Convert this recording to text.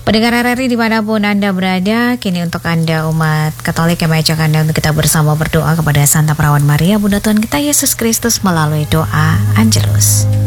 Pendengar RRI dimanapun Anda berada, kini untuk Anda umat Katolik yang mengajak Anda untuk kita bersama berdoa kepada Santa Perawan Maria, Bunda Tuhan kita Yesus Kristus melalui doa Angelus.